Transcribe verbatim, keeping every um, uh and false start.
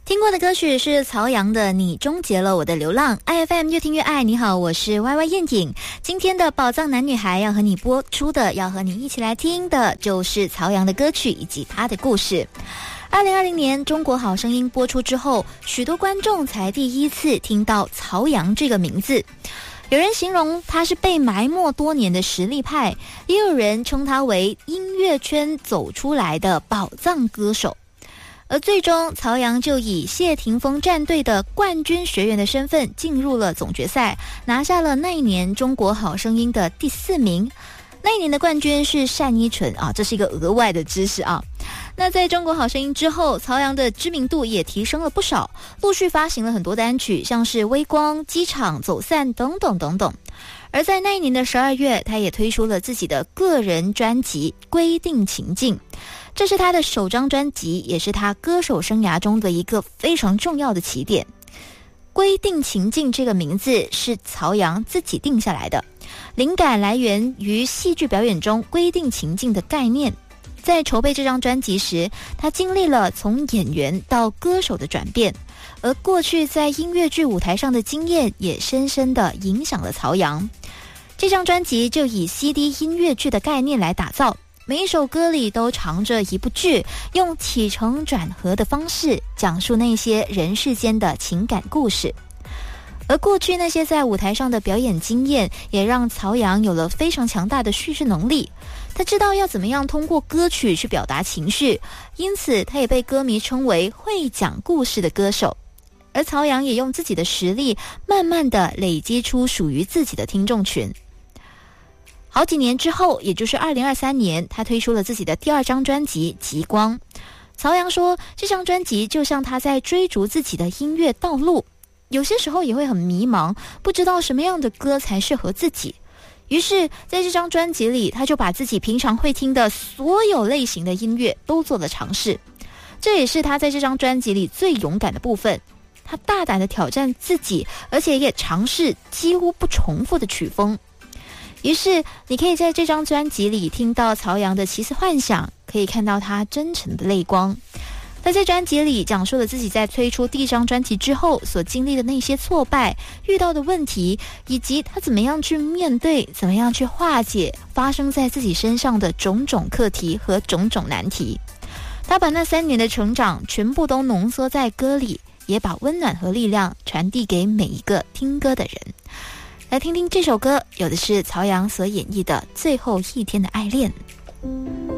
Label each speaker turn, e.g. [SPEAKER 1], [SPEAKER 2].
[SPEAKER 1] 听过的歌曲是曹阳的《你终结了我的流浪》。 I F M 越听越爱，你好，我是 Y Y 燕颖。今天的宝藏男女孩要和你播出的，要和你一起来听的就是曹阳的歌曲以及他的故事。二零二零年中国好声音播出之后，许多观众才第一次听到曹阳这个名字。有人形容他是被埋没多年的实力派，也有人称他为音乐圈走出来的宝藏歌手。而最终曹阳就以谢霆锋战队的冠军学员的身份进入了总决赛，拿下了那一年中国好声音的第四名。那一年的冠军是单依纯啊，这是一个额外的知识啊。那在中国好声音之后，曹阳的知名度也提升了不少，陆续发行了很多单曲，像是微光、机场、走散等等等等。而在那一年的十二月，他也推出了自己的个人专辑《规定情境》，这是他的首张专辑，也是他歌手生涯中的一个非常重要的起点。规定情境这个名字是曹阳自己定下来的，灵感来源于戏剧表演中规定情境的概念。在筹备这张专辑时，他经历了从演员到歌手的转变，而过去在音乐剧舞台上的经验也深深地影响了曹阳。这张专辑就以 C D 音乐剧的概念来打造，每一首歌里都藏着一部剧，用起承转合的方式讲述那些人世间的情感故事。而过去那些在舞台上的表演经验，也让曹阳有了非常强大的叙事能力。他知道要怎么样通过歌曲去表达情绪，因此他也被歌迷称为会讲故事的歌手。而曹阳也用自己的实力，慢慢地累积出属于自己的听众群。好几年之后，也就是二零二三年，他推出了自己的第二张专辑《极光》。曹阳说，这张专辑就像他在追逐自己的音乐道路，有些时候也会很迷茫，不知道什么样的歌才适合自己。于是在这张专辑里，他就把自己平常会听的所有类型的音乐都做了尝试。这也是他在这张专辑里最勇敢的部分，他大胆地挑战自己，而且也尝试几乎不重复的曲风。于是你可以在这张专辑里听到曹阳的奇思幻想，可以看到他真诚的泪光。他在专辑里讲述了自己在推出第一张专辑之后所经历的那些挫败，遇到的问题，以及他怎么样去面对，怎么样去化解发生在自己身上的种种课题和种种难题。他把那三年的成长全部都浓缩在歌里，也把温暖和力量传递给每一个听歌的人。来听听这首歌，有的是曹阳所演绎的《最后一天的爱恋》。